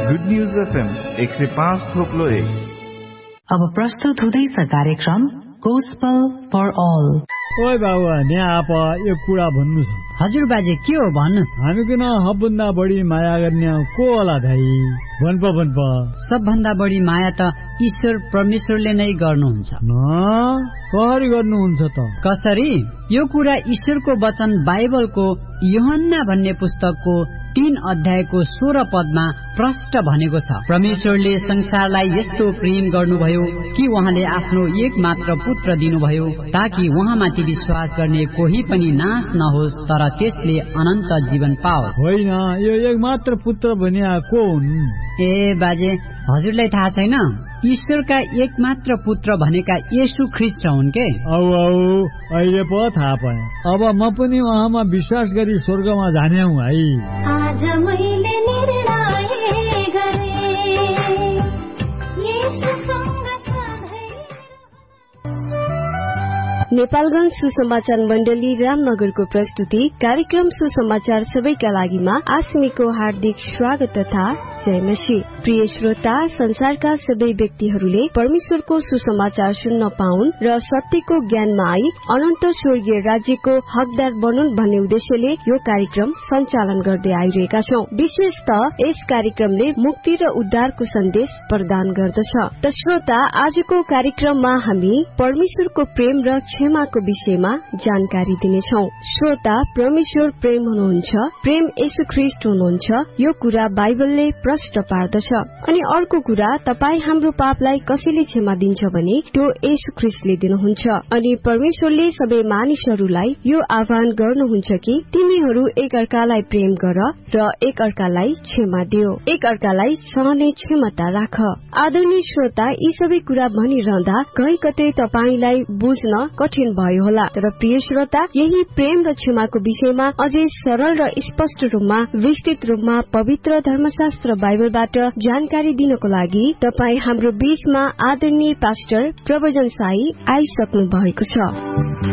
Good news FM 105.1। अब प्रस्तुत हुँदैछ कार्यक्रम गोस्पल फर ऑल। ओए बाबा यहाँ आप एक कुरा भन्नु छ। हजुर बाजे के हो भन्नुस्। हामी किन सबभन्दा बढी माया गर्ने को होला दाइ? भन्छ सबभन्दा बढी माया त ईश्वर परमेश्वरले नै गर्नुहुन्छ। कसरी गर्नुहुन्छ त? कसरी? यो कुरा ईश्वरको वचन बाइबलको यूहन्ना भन्ने पुस्तकको 3 अध्यायको 16 पदमा प्रष्ट भनेको छ। परमेश्वरले संसारलाई यस्तो प्रेम गर्नुभयो कि उहाँले आफ्नो एक मात्र पुत्र दिनुभयो ताकि उहाँमाथि विश्वास गर्ने कोही पनि नाश नहोस् तर त्यसले अनन्त जीवन पाओस्। होइन, यो एक मात्र पुत्र भनिया को हुन्? ए बाजे, हजुरलाई थाहा छैन? ईश्वरका एक मात्र पुत्र भनेका येशू ख्रीष्ट हुन् के? औ अहिले पो थाहा पाएँ। अब म पनि उहाँमा विश्वास गरी स्वर्गमा जाने हुँ है। आज मैले निर्णय गरेँ, येशूसँग नेपालगञ्ज सुसमाचार मण्डली रामनगरको प्रस्तुति कार्यक्रम सुसमाचार सबैका लागिमा आस्मीको हार्दिक स्वागत तथा जय मसीह। प्रिय श्रोता, संसारका सबै व्यक्तिहरूले परमेश्वरको सुसमाचार सुन्न पाउन् र सत्यको ज्ञानमा आई अनन्त स्वर्गीय राज्यको हकदार बनुन् भन्ने उद्देश्यले यो कार्यक्रम सञ्चालन गर्दै आइरहेका छौं। विशेषतः यस कार्यक्रमले मुक्ति र उद्धारको सन्देश प्रदान गर्दछ। त श्रोता, आजको कार्यक्रममा हामी परमेश्वरको प्रेम र क्षमाको विषयमा जानकारी दिनेछौ। श्रोता, परमेश्वर प्रेम हुनुहुन्छ, प्रेम येशू ख्रीष्ट हुनुहुन्छ, यो कुरा बाइबलले प्रष्ट पार्दछ। अनि अर्को कुरा, तपाई हाम्रो पापलाई कसैले क्षमा दिन्छ भने त्यो येशू ख्रीष्टले दिनुहुन्छ। अनि परमेश्वरले सबै मानिसहरूलाई यो आह्वान गर्नुहुन्छ कि तिमीहरू एक अर्कालाई प्रेम गर र एक अर्कालाई क्षमा दियो, एक अर्कालाई सहने क्षमता राख। आदरणीय श्रोता, यी सबै कुरा भनिरहँदा कहीँ कतै तपाईलाई बुझ्न कठिन भयो होला, तर प्रिय श्रोता, यही प्रेम र क्षमाको विषयमा अझै सरल र स्पष्ट रूपमा विस्तृत रूपमा पवित्र धर्मशास्त्र बाइबलबाट जानकारी दिनको लागि तपाई हाम्रो बीचमा आदरणीय पास्टर प्रवचन साई आइसक्नु भएको छ।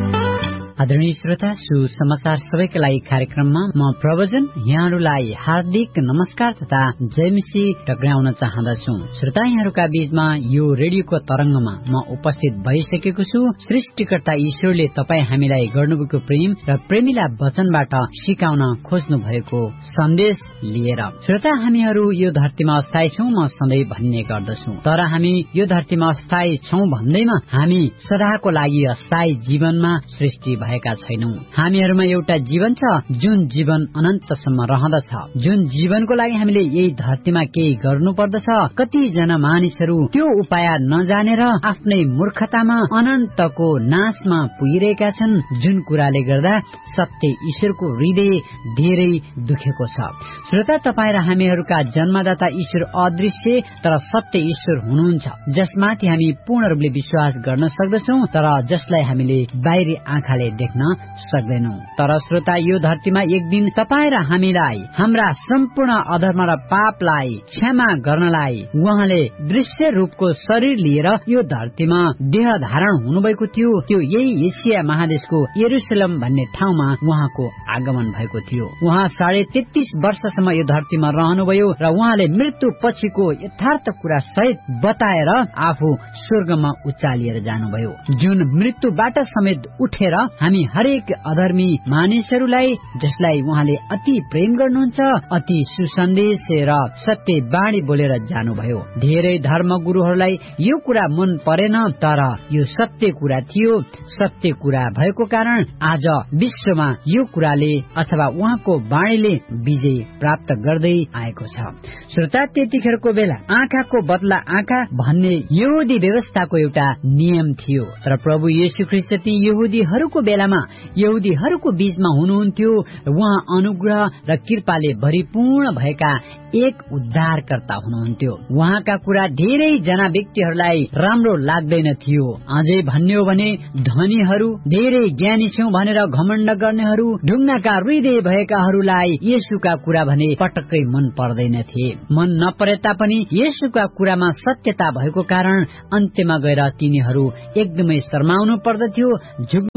आदरणीय श्रोता, सुसमाचार सबैका लागि कार्यक्रममा म प्रवचन यहाँहरूलाई हार्दिक नमस्कार तथा जय मसीह टक्राउन चाहँदछु। श्रोता, यहाँहरूका बीचमा यो रेडियोको तरंगमा म उपस्थित भइसकेको छु। सृष्टिकर्ता ईश्वरले तपाई हामीलाई गर्नुभएको प्रेम र प्रेमिला वचनबाट सिकाउन खोज्नु भएको सन्देश लिएर। श्रोता, हामीहरू यो धरतीमा अस्थायी छौं म सधैँ भन्ने गर्दछु, तर हामी यो धरतीमा अस्थायी छौं भन्दैमा हामी सदाको लागि अस्थायी जीवनमा सृष्टि भएका छैनौं। हामीहरूमा एउटा जीवन छ जुन जीवन अनन्तसम्म रहँदछ, जुन जीवनको लागि हामीले यही धरतीमा केही गर्नु पर्दछ। कतिजना मानिसहरू त्यो उपाय नजानेर आफ्नै मूर्खतामा अनन्तको नाशमा पुगिरहेका छन्, जुन कुराले गर्दा सत्य ईश्वरको हृदय धेरै दुखेको छ। श्रोता, तपाई र हामीहरूका जन्मदाता ईश्वर अदृश्य तर सत्य ईश्वर हुनुहुन्छ, जसमाथि हामी पूर्ण रूपले विश्वास गर्न सक्दछौं तर जसलाई हामीले बाहिरी आँखाले देख्न सक्दैनौं। तर श्रोता, यो धरतीमा एक दिन तपाई र हामीलाई हाम्रा सम्पूर्ण अधर्म र पापलाई क्षमा गर्नलाई उहाँले दृश्य रूपको शरीर लिएर यो धरतीमा देह धारण हुनुभएको थियो। त्यो यही एसिया महादेशको यरुशलेम भन्ने ठाउँमा उहाँको आगमन भएको थियो। उहाँ 33.5 वर्षसम्म यो धरतीमा रहनुभयो र उहाँले मृत्यु पछिको यथार्थ कुरा सहित बताएर आफू स्वर्गमा उचालिएर जानुभयो, जुन मृत्युबाट समेत उठेर हामी हरेक अधर्मी मानिसहरूलाई जसलाई उहाँले अति प्रेम गर्नुहुन्छ अति सुसन्देश र सत्य बाणी बोलेर जानुभयो। धेरै धर्म गुरुहरूलाई यो कुरा मन परेन, तर यो सत्य कुरा थियो। सत्य कुरा भएको कारण आज विश्वमा यो कुराले अथवा उहाँको बाणीले विजय प्राप्त गर्दै आएको छ। श्रोता, त्यतिखेरको बेला आँखाको बदला आँखा भन्ने यहुदी व्यवस्थाको एउटा नियम थियो, तर प्रभु येशू ख्रीष्ट ती यहुदीहरूको बेलामा यहुदीहरूको बीचमा हुनुहुन्थ्यो। उहाँ अनुग्रह र कृपाले भरिपूर्ण भएका एक उद्धारकर्ता हुनुहुन्थ्यो। उहाँका कुरा धेरै जना व्यक्तिहरूलाई राम्रो लाग्दैन थियो। अझै भन्ने हो भने धनीहरू, धेरै ज्ञानी छौं भनेर घमण्ड गर्नेहरू, ढुङ्गाका हृदय भएकाहरूलाई येशूका कुरा भने पटक्कै मन पर्दैन थिए। मन नपरे तापनि येशूका कुरामा सत्यता भएको कारण अन्त्यमा गएर तिनीहरू एकदमै शर्माउनु पर्दथ्यो, झुक्नु पर्दथ्यो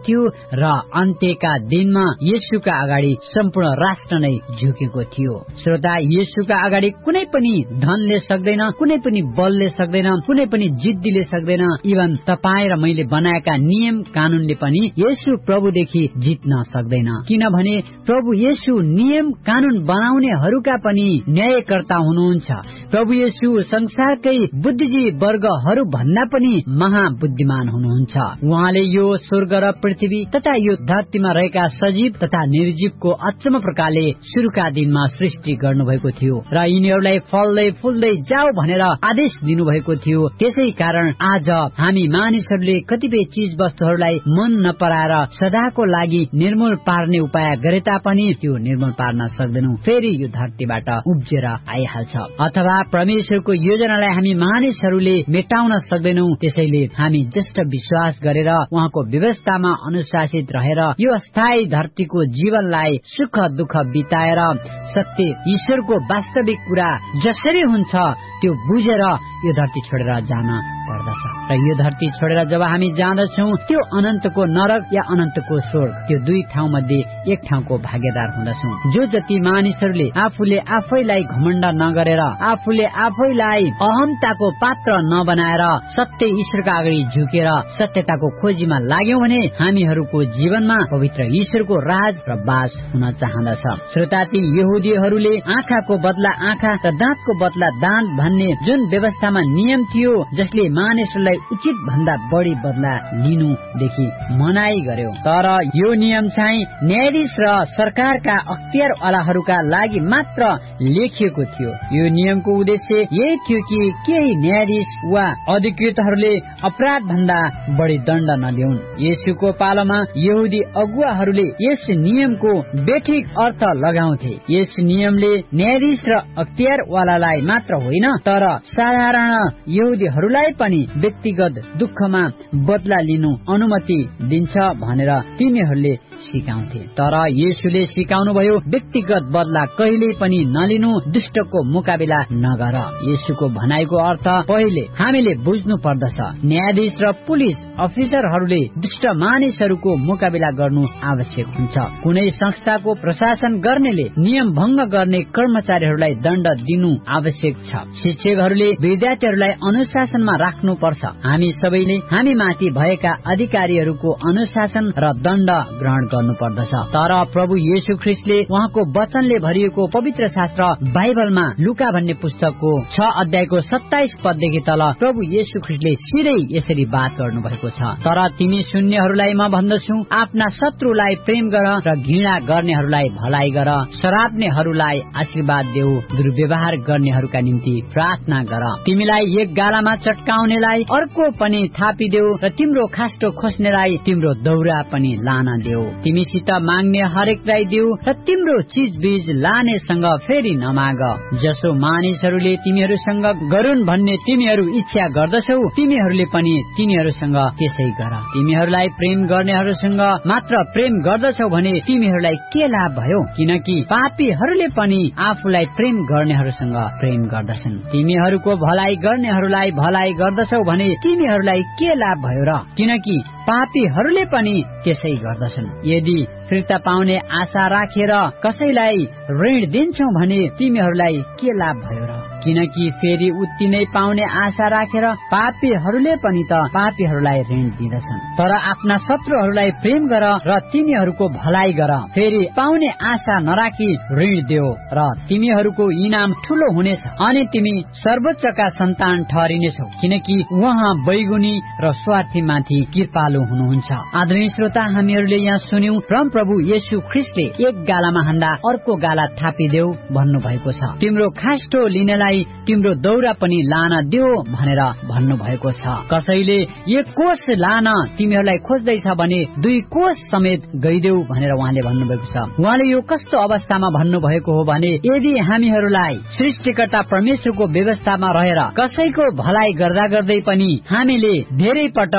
थियो र अन्त्यका दिनमा येशूका अगाडि सम्पूर्ण राष्ट्र नै झुकेको थियो। श्रोता, येशूका अगाडि कुनै पनि धनले सक्दैन, कुनै पनि बलले सक्दैन, कुनै पनि जिद्दीले सक्दैन। इभन तपाईँ र मैले बनाएका नियम कानूनले पनि येशू प्रभुदेखि जित्न सक्दैन, किनभने प्रभु येशू नियम कानून बनाउनेहरूका पनि न्यायकर्ता हुनुहुन्छ। प्रभु येशू संसारकै बुद्धिजीवी वर्गहरू भन्दा पनि महाबुद्धिमान हुनुहुन्छ। उहाँले यो स्वर्ग र पृथ्वी तथा यो धरतीमा रहेका सजीव तथा निर्जीवको अचम्म प्रकारले सुरुका दिनमा सृष्टि गर्नुभएको थियो र यिनीहरूलाई फल्दै फुल्दै जाऊ भनेर आदेश दिनुभएको थियो। त्यसै कारण आज हामी मानिसहरूले कतिपय चीज वस्तुहरूलाई मन नपराएर सदाको लागि निर्मूल पार्ने उपाय गरे तापनि त्यो निर्मूल पार्न सक्दैनौं। फेरि यो धरतीबाट उब्जेर आइहाल्छ, अथवा परमेश्वरको योजनालाई हामी मानिसहरूले मेटाउन सक्दैनौं। त्यसैले हामी जस्ट विश्वास गरेर उहाँको व्यवस्थामा अनुशासित रहेर यो अस्थायी धरतीको जीवनलाई सुख दुःख बिताएर सत्य ईश्वरको वास्तविक कुरा जसरी हुन्छ त्यो बुझेर यो धरती छोडेर जान पर्दछ। र यो धरती छोडेर जब हामी जाँदछौं त्यो अनन्तको नरक या अनन्तको स्वर्ग, त्यो दुई ठाउँ मध्ये एक ठाउँको भागीदार हुँदछौं। जो जति मानिसहरूले आफूले आफैलाई घमण्ड नगरेर, आफूले आफैलाई अहमताको पात्र नबनाएर सत्य ईश्वरका अगाडि झुकेर सत्यताको खोजीमा लाग्यौं भने हामीहरूको जीवनमा पवित्र ईश्वरको राज र बास हुन चाहँदछ। श्रोता, ती यहुदीहरूले आँखाको बदला आँखा र दाँतको बदला दाँत भन्ने जुन व्यवस्थामा नियम थियो, जसले मानिसहरूलाई उचित भन्दा बढी बदला लिनुदेखि मनाई गर्यो, तर यो नियम चाहिँ न्यायाधीश र सरकारका अख्तियारवालाहरूका लागि मात्र लेखिएको थियो। यो नियमको उद्देश्य यही थियो कि केही न्यायाधीश वा अधिकृतहरूले अपराध भन्दा बढी दण्ड नदिउन्। येशूको पालोमा यहुदी अगुवाहरूले यस नियमको बेठिक अर्थ लगाउँथे। यस नियमले न्यायाधीश र अख्तियारवालालाई मात्र होइन, तर साधारण यहुदीहरूलाई पनि व्यक्तिगत दुःखमा बदला लिनु अनुमति दिन्छ भनेर तिनीहरूले सिकाउँथे। तर येशूले सिकाउनु भयो व्यक्तिगत बदला कहिल्यै पनि नलिनु, दुष्टको मुकाबिला नगर। येशूको भनाइको अर्थ पहिले हामीले बुझ्नु पर्दछ। न्यायाधीश र पुलिस अफिसरहरूले दुष्ट मानिसहरूको मुकाबिला गर्नु आवश्यक हुन्छ। कुनै संस्थाको प्रशासन गर्नेले नियम भंग गर्ने कर्मचारीहरूलाई दण्ड दिनु आवश्यक छ। शिक्षकहरूले विद्यार्थीहरूलाई अनुशासनमा राख्नु पर्छ। हामी सबैले हामी माथि भएका अधिकारीहरूको अनुशासन र दण्ड ग्रहण गर्नु पर्दछ। तर प्रभु येशू ख्रीष्टले उहाँको वचनले भरिएको पवित्र शास्त्र बाइबलमा लुका भन्ने पुस्तकको 6 अध्यायको 27 पददेखि तल प्रभु येशू ख्रीष्टले सिधै यसरी बात गर्नु भएको छ। तर तिमी शून्यहरूलाई म भन्दछु, आफ्ना शत्रुलाई प्रेम गर र घृणा गर्नेहरूलाई भलाइ गर, शराब्नेहरूलाई आशीर्वाद देऊ, दुर्व्यवहार गर्नेहरूका निम्ति प्रार्थना गर। तिमीलाई एक गालामा चटकाउनेलाई अर्को पनि थापिदेऊ र तिम्रो खास्टो खोज्नेलाई तिम्रो दौरा पनि लान देऊ। तिमीसित माग्ने हरेकलाई देऊ र तिम्रो चीज बीज लानेसँग फेरि नमाग। जसो मानिसहरूले तिमीहरूसँग गरून् भन्ने तिमीहरू इच्छा गर्दछौ, तिमीहरूले पनि तिनीहरूसँग त्यसै गर। तिमीहरूलाई प्रेम गर्नेहरूसँग मात्र प्रेम गर्दछौ भने तिमीहरूलाई के लाभ भयो? किनकि पापीहरूले पनि आफूलाई प्रेम गर्नेहरूसँग प्रेम गर्दछन्। तिमीहरूको भलाइ गर्नेहरूलाई भलाइ गर्दछौ भने तिमीहरूलाई के लाभ भयो र? किनकि पापीहरूले पनि त्यसै गर्दछन्। यदि फिर्ता पाउने आशा राखेर कसैलाई ऋण दिन्छौ भने तिमीहरूलाई के लाभ भयो र? किनकि फेरि उति नै पाउने आशा राखेर पापीहरूले पनि त पापीहरूलाई ऋण दिँदछन्। तर आफ्ना शत्रुहरूलाई प्रेम गर र तिनीहरूको भलाइ गर, फेरि पाउने आशा नराखी ऋण देऊ र तिमीहरूको इनाम ठूलो हुनेछ अनि तिमी सर्वोच्चका सन्तान ठहरिनेछौ, किनकि उहाँ बैगुनी र स्वार्थी माथि कृपालु हुनुहुन्छ। आदरणीय श्रोता, हामीहरूले यहाँ सुन्यौं परम प्रभु येशू ख्रीष्टले एक गालामा हान्दा अर्को गाला थापिदेऊ भन्नु भएको छ। तिम्रो खास्टो लिनेलाई तिम्रो दौरा पनि लान देऊ भनेर भन्नु भएको छ। कसैले एक कोष लान तिमीहरूलाई खोज्दैछ भने 2 कोष समेत गइदेऊ भनेर उहाँले भन्नुभएको छ। उहाँले यो कस्तो अवस्थामा भन्नुभएको हो भने, यदि हामीहरूलाई सृष्टिकर्ता परमेश्वरको व्यवस्थामा रहेर कसैको भलाइ गर्दा गर्दै पनि हामीले धेरै पटक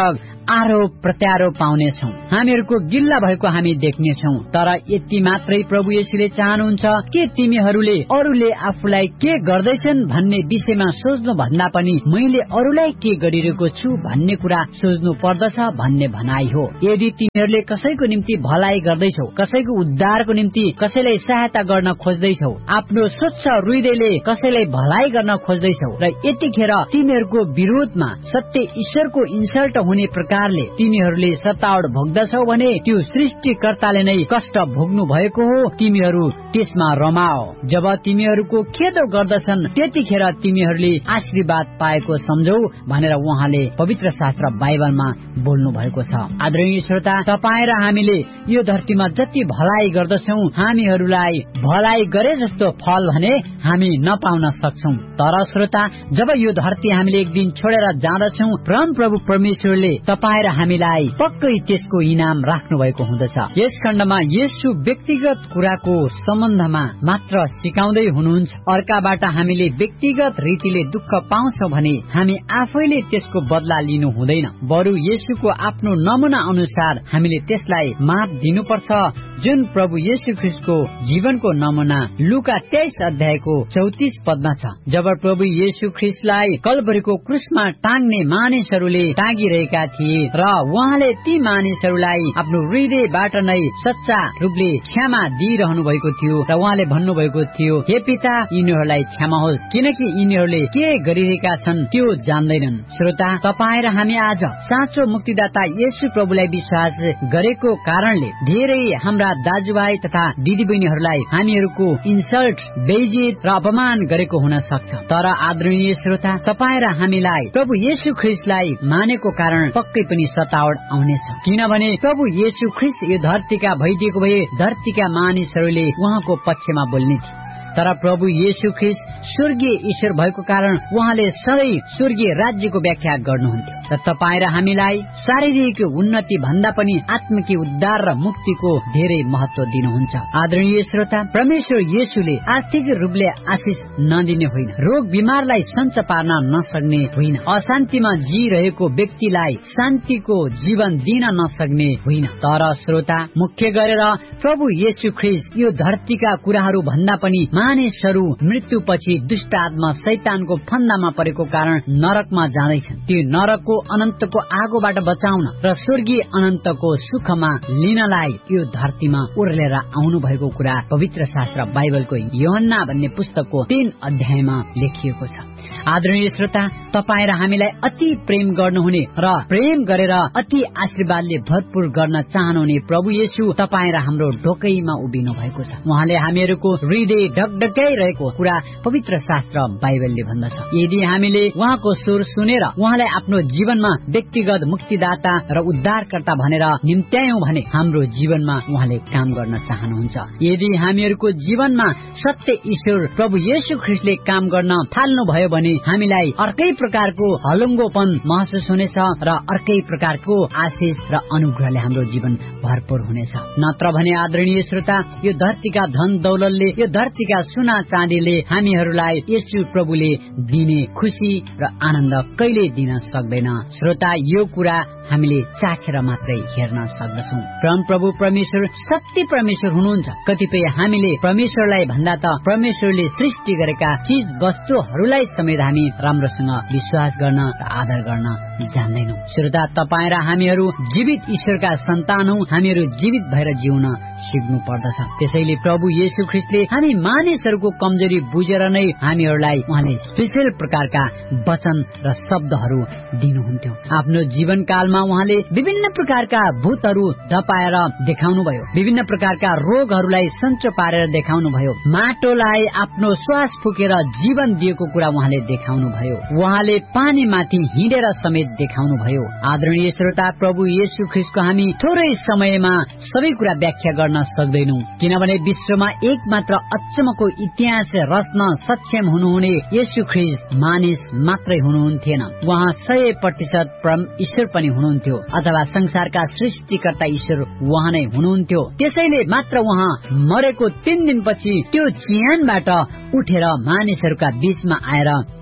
आरोप प्रत्यारोप पाउनेछौँ, हामीहरूको गिल्ला भएको हामी देख्नेछौँ। तर यति मात्रै प्रभु येशूले चाहनुहुन्छ के तिमीहरूले अरूले आफूलाई के गर्दैछन् भन्ने विषयमा सोच्नु भन्दा पनि मैले अरूलाई के गरिरहेको छु भन्ने कुरा सोच्नु पर्दछ भन्ने भनाइ हो। यदि तिमीहरूले कसैको निम्ति भलाइ गर्दैछौ, कसैको उद्धारको निम्ति कसैलाई सहायता गर्न खोज्दैछौ, आफ्नो स्वच्छ हृदयले कसैलाई भलाइ गर्न खोज्दैछौ र यतिखेर तिमीहरूको विरोधमा सत्य ईश्वरको इन्सल्ट हुने प्रकारले तिमीहरूले सतावट भोग्दछौ भने त्यो सृष्टिकर्ताले नै कष्ट भोग्नु भएको हो। तिमीहरू त्यसमा रमाओ। जब तिमीहरूको खेदो गर्दछन् त्यतिखेर तिमीहरूले आशीर्वाद पाएको सम्झौ भनेर उहाँले पवित्र शास्त्र बाइबलमा बोल्नु भएको छ। आदरणीय श्रोता, तपाईँ र हामीले यो धरतीमा जति भलाइ गर्दछौ हामीहरूलाई भलाइ गरे जस्तो फल भने हामी नपाउन सक्छौं। तर श्रोता, जब यो धरती हामीले एक दिन छोडेर जाँदछौ परम प्रभु परमेश्वरले तपाईँ र हामीलाई पक्कै त्यसको इनाम राख्नु भएको हुँदछ। यस खण्डमा येशू व्यक्तिगत कुराको सम्बन्धमा मात्र सिकाउँदै हुनुहुन्छ। अर्काबाट हामीले व्यक्तिगत रीतिले दुःख पाउँछौ भने हामी आफैले त्यसको बदला लिनु हुँदैन, बरु येशूको आफ्नो नमुना अनुसार हामीले त्यसलाई माप दिनुपर्छ, जुन प्रभु येशू ख्रीष्टको जीवनको नमुना लुका 23 अध्यायको 34 पदमा छ। जब प्रभु येशू ख्रीष्टलाई कल्भरीको क्रुसमा टाङ्ने मानिसहरूले टाँगिरहेका थिए र उहाँले ती मानिसहरूलाई आफ्नो हृदयबाट नै सच्चा रूपले क्षमा दिइरहनु भएको थियो र उहाँले भन्नुभएको थियो, हे पिता, यिनीहरूलाई क्षमा होस् किनकि यिनीहरूले के गरिरहेका छन् त्यो जान्दैनन्। श्रोता, तपाईँ र हामी आज साँचो मुक्तिदाता येशू प्रभुलाई विश्वास गरेको कारणले धेरै हाम्रा दाजुभाइ तथा दिदीबहिनीहरूलाई हामीहरूको इन्सल्ट, बेइज्जत र अपमान गरेको हुन सक्छ। तर आदरणीय श्रोता, तपाईँ र हामीलाई प्रभु येशू ख्रीष्टलाई मानेको कारण पक्कै पनि सतावट आउनेछ, किनभने प्रभु येशू ख्रीष्ट यो धरतीका भइदिएको भए धरतीका मानिसहरूले उहाँको पक्षमा बोल्ने थिए। तर प्रभु येशू ख्रीष्ट स्वर्गीय ईश्वर भएको कारण उहाँले सधैँ स्वर्गीय राज्यको व्याख्या गर्नुहुन्थ्यो र तपाईँ र हामीलाई शारीरिक उन्नति भन्दा पनि आत्मिक उद्धार र मुक्तिको धेरै महत्व दिनुहुन्छ। आदरणीय श्रोता, परमेश्वर येशूले आर्थिक रूपले आशिष नदिने होइन, रोग बिमारलाई सञ्च पार्न नसक्ने होइन, अशान्तिमा जिरहेको व्यक्तिलाई शान्तिको जीवन दिन नसक्ने होइन। तर श्रोता, मुख्य गरेर प्रभु येशू ख्रीष्ट यो धरतीका कुराहरू भन्दा पनि मानिसहरू मृत्युपछि दुष्ट आत्मा शैतानको फन्दामा परेको कारण नरकमा जाँदैछन्। त्यो नरकको अनन्तको आगोबाट बचाउन र स्वर्गीय अनन्तको सुखमा लिनलाई यो धरतीमा उर्लेर आउनु भएको कुरा पवित्र शास्त्र बाइबलको यूहन्ना भन्ने पुस्तकको 3 अध्यायमा लेखिएको छ। आदरणीय श्रोता, तपाईँ र हामीलाई अति प्रेम गर्नुहुने र प्रेम गरेर अति आशीर्वादले भरपूर गर्न चाहनुहुने प्रभु येशू तपाईँ र हाम्रो ढोकैमा उभिनु भएको छ। उहाँले हामीहरूको हृदय ढकढकाइरहेको कुरा पवित्र शास्त्र बाइबलले भन्दछ। यदि हामीले उहाँको स्वर सुनेर उहाँलाई आफ्नो जीवनमा व्यक्तिगत मुक्तिदाता र उद्धारकर्ता भनेर निम्त्यायौं भने हाम्रो जीवनमा उहाँले काम गर्न चाहनुहुन्छ। यदि हामीहरूको जीवनमा सत्य ईश्वर प्रभु येशू ख्रीष्टले काम गर्न थाल्नुभयो भने हामीलाई अर्कै प्रकारको हलुङ्गोपन महसुस हुनेछ र अर्कै प्रकारको आशिष र अनुग्रहले हाम्रो जीवन भरपूर हुनेछ। नत्र भने आदरणीय श्रोता, यो धरतीका धन दौलतले, यो धरतीका सुना चाँदीले हामीहरूलाई येशू प्रभुले दिने खुशी र आनन्द कहिले दिन सक्दैन। श्रोता, यो कुरा हामीले चाखेर मात्रै हेर्न सक्दछौँ। परम प्रभु परमेश्वर सत्य परमेश्वर हुनुहुन्छ। कतिपय हामीले परमेश्वरलाई भन्दा त परमेश्वरले सृष्टि गरेका चीज वस्तुहरूलाई समेत हामी राम्रोसँग विश्वास गर्न र आदर गर्न जान्दैनौँ। श्रोता, तपाईँ र हामीहरू जीवित ईश्वरका सन्तान हौ, हामीहरू जीवित भएर जिउन सिक्नु पर्दछ। त्यसैले प्रभु येशू ख्रीष्टले हामी मानिसहरूको कमजोरी बुझेर नै हामीहरूलाई उहाँले स्पेशल प्रकारका वचन र शब्दहरू दिनुहुन्थ्यो। आफ्नो जीवनकालमा उहाँले विभिन्न प्रकारका भूतहरू धपाएर देखाउनुभयो, विभिन्न प्रकारका रोगहरूलाई सञ्चो पारेर देखाउनुभयो, माटोलाई आफ्नो श्वास फुकेर जीवन दिएको कुरा उहाँले देखाउनुभयो, उहाँले पानीमाथि हिँडेर समेत देखाउनुभयो। आदरणीय श्रोता, प्रभु येशू ख्रीष्टको हामी थोरै समयमा सबै कुरा व्याख्या गर्न सक्दैनौं, किनभने विश्वमा एकमात्र अचम्मको इतिहास रच्न सक्षम हुनुहुने येशू ख्रीष्ट मानिस मात्रै हुनुहुन्थेन, उहाँ 100% परम ईश्वर पनि हुनुहुन्थ्यो, अथवा संसारका सृष्टिकर्ता ईश्वर उहाँ नै हुनुहुन्थ्यो। त्यसैले मात्र उहाँ मरेको 3 दिनपछि त्यो चिहानबाट उठेर मानिसहरूका बीचमा आएर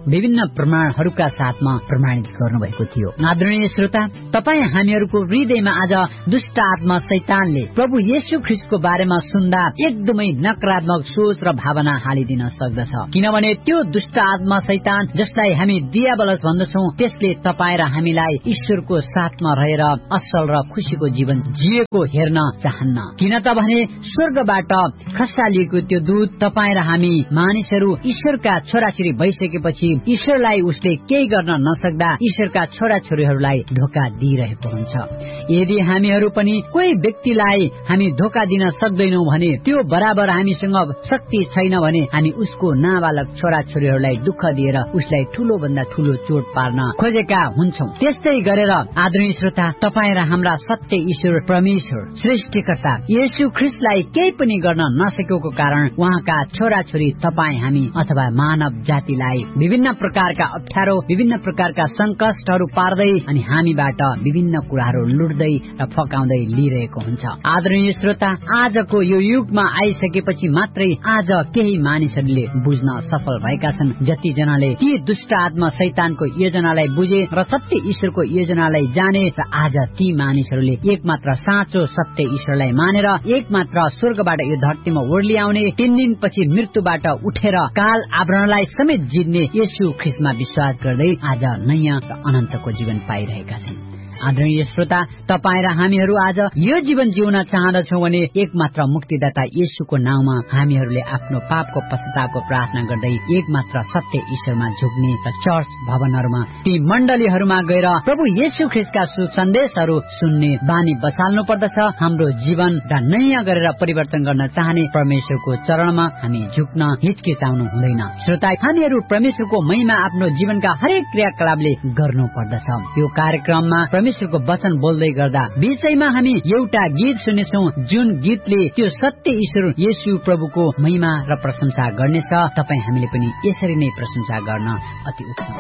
विभिन्न प्रमाणहरूका साथमा प्रमाणित गर्नुभएको थियो। आदरणीय श्रोता, तपाईँ हामीहरूको हृदयमा आज दुष्ट आत्मा शैतानले प्रभु येशू ख्रीष्टको बारेमा सुन्दा एकदमै नकारात्मक सोच र भावना हालिदिन सक्दछ, किनभने त्यो दुष्ट आत्मा शैतान जसलाई हामी दियाबलस भन्दछौं त्यसले तपाईँ र हामीलाई ईश्वरको साथमा रहेर असल र खुशीको जीवन जिएको हेर्न चाहन्न। किन त भने स्वर्गबाट खसालिएको त्यो दूत तपाईँ र हामी मानिसहरू ईश्वरका छोराछोरी भइसकेपछि ईश्वरलाई उसले केही गर्न नसक्दा ईश्वरका छोराछोरीहरूलाई धोका दिइरहेको हुन्छ। यदि हामीहरू पनि कोही व्यक्तिलाई हामी धोका दिन सक्दैनौं भने त्यो बराबर हामीसँग शक्ति छैन भने हामी उसको नाबालक छोराछोरीहरूलाई दुःख दिएर उसलाई ठूलो भन्दा ठूलो चोट पार्न खोजेका हुन्छौं। त्यस्तै गरेर आदरणीय श्रोता, तपाईँ र हाम्रा सत्य ईश्वर परमेश्वर सृष्टिकर्ता येशू ख्रीष्टलाई केही पनि गर्न नसकेको कारण उहाँका छोराछोरी तपाईँ हामी अथवा मानव जातिलाई विभिन्न प्रकारका अप्ठ्यारो, विभिन्न प्रकारका संकष्टहरू पार्दै अनि हामीबाट विभिन्न कुराहरू लुट्दै र फकाउँदै लिइरहेको हुन्छ। आदरणीय श्रोता, आजको यो युगमा आइसकेपछि मात्रै आज केही मानिसहरूले बुझ्न सफल भएका छन्। जति जनाले ती दुष्ट आत्मा शैतानको योजनालाई बुझे र सत्य ईश्वरको योजनालाई जाने र आज ती मानिसहरूले एकमात्र साँचो सत्य ईश्वरलाई मानेर एकमात्र स्वर्गबाट यो धरतीमा ओर्ली आउने 3 दिनपछि मृत्युबाट उठेर काल आवरणलाई समेत जित्ने येशू ख्रीष्टमा विश्वास गर्दै आज नयाँ र अनन्तको जीवन पाइरहेका छन्। आदरणीय श्रोता, तपाईँ र हामीहरू आज यो जीवन जिउन चाहँदछौं भने एकमात्र मुक्तिदाता येशूको नाउँमा हामीहरूले आफ्नो पापको पश्चातापको प्रार्थना गर्दै एकमात्र सत्य ईश्वरमा झुक्ने र चर्च भवनहरूमा ती मण्डलीहरूमा गएर प्रभु येशू ख्रीष्टका सन्देशहरू सुन्ने बानी बसाल्नु पर्दछ। हाम्रो जीवन नयाँ गरेर परिवर्तन गर्न चाहने परमेश्वरको चरणमा हामी झुक्न हिचकिचाउनु हुँदैन। श्रोता, हामीहरू परमेश्वरको महिमा आफ्नो जीवनका हरेक क्रियाकलापले गर्नु पर्दछ। यो कार्यक्रममा परमेश्वरको वचन बोल्दै गर्दा बीचैमा हामी एउटा गीत सुन्नेछौं, जुन गीतले त्यो सत्य ईश्वर येशू प्रभुको महिमा र प्रशंसा गर्नेछ। तपाईँ हामीले पनि यसरी नै प्रशंसा गर्न अति उत्तम।